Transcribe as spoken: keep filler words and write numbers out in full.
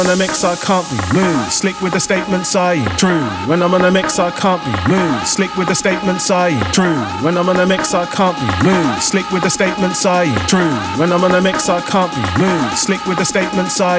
On a mix, I can't be moved. Slick with the statements I am true. When I'm on a mix, I can't be moved. Slick with the statements I am true. When I'm on a mix, I can't be moved. Slick with the statements I am true. When I'm on a mix, I can't be moved. Slick with the statements I